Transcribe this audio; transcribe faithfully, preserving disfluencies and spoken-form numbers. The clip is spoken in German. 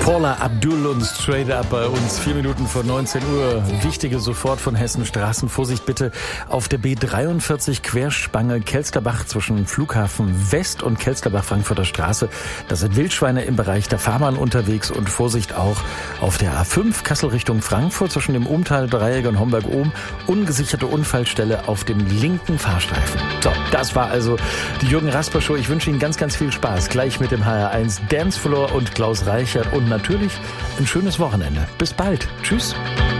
Paula Abdul und Straight Up bei uns. Vier Minuten vor neunzehn Uhr. Wichtige sofort von Hessen Straßen. Vorsicht bitte auf der B dreiundvierzig Querspange Kelsterbach zwischen Flughafen West und Kelsterbach-Frankfurter Straße. Da sind Wildschweine im Bereich der Fahrbahn unterwegs und Vorsicht auch auf der A fünf Kassel Richtung Frankfurt zwischen dem Umtal-Dreieck und Homberg-Ohm. Ungesicherte Unfallstelle auf dem linken Fahrstreifen. So, das war also die Jürgen Rasper Show. Ich wünsche Ihnen ganz, ganz viel Spaß. Gleich mit dem H R eins Dancefloor und Klaus Reichert und natürlich ein schönes Wochenende. Bis bald. Tschüss.